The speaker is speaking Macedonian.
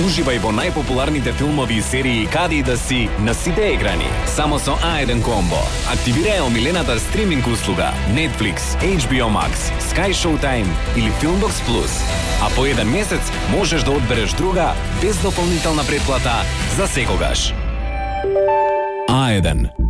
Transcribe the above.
Уживај во најпопуларните филмови и серии каде и да си на сите екрани. Само со A1 комбо. Активирај омилената стриминг услуга Netflix, HBO Max, Sky Showtime или Filmbox Plus. А по еден месец можеш да одбереш друга без дополнителна претплата за секогаш. A1